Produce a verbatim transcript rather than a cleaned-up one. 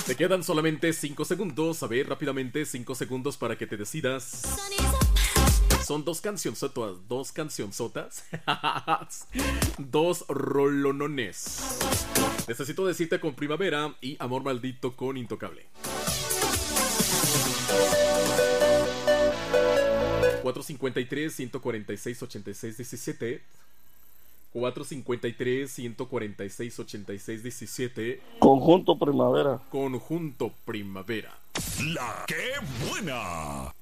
Te quedan solamente cinco segundos. A ver, rápidamente, cinco segundos para que te decidas. Son dos cancionzotas, dos cancionzotas, dos rolonones. Necesito decirte con Primavera y Amor Maldito con Intocable. cuatro cincuenta y tres, ciento cuarenta y seis, ochenta y seis, diecisiete. cuatro cincuenta y tres, ciento cuarenta y seis, ochenta y seis, diecisiete. Conjunto Primavera. Conjunto Primavera. La que buena.